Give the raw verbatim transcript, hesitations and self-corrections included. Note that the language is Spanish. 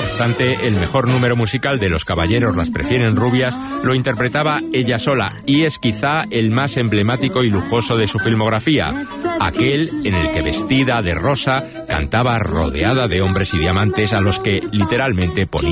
obstante, el mejor número musical de Los caballeros las prefieren rubias lo interpretaba ella sola, y es quizá el más emblemático y lujoso de su filmografía, aquel en el que vestida de rosa cantaba rodeada de hombres y diamantes a los que literalmente ponía